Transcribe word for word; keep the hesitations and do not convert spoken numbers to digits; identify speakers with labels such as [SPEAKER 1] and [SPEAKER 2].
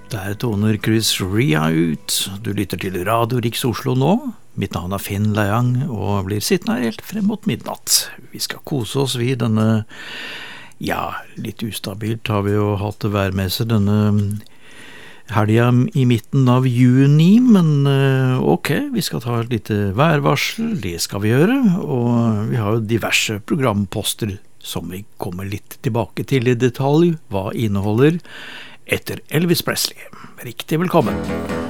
[SPEAKER 1] Der toner Chris Ria ut. Du lytter til Radio Riks Oslo nå. Mitt navn er Finn Leiang, og blir sittende her helt frem mot midnatt. Vi skal kose oss vid denne, ja, litt ustabilt har vi jo hatt det værmessig denne helga i midten av juni, men ok, vi skal ta et lite værvarsel, det skal vi gjøre, og vi har jo diverse programposter som vi kommer litt tilbake til i detalj, hva inneholder etter Elvis Presley. Riktig velkommen!